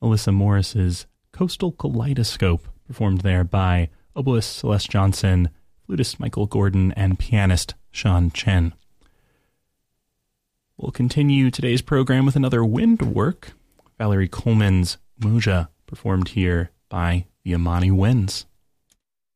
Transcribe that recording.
Alyssa Morris's Coastal Kaleidoscope, performed there by oboist Celeste Johnson, flutist Michael Gordon, and pianist Sean Chen. We'll continue today's program with another wind work, Valerie Coleman's Moja, performed here by the Amani Winds.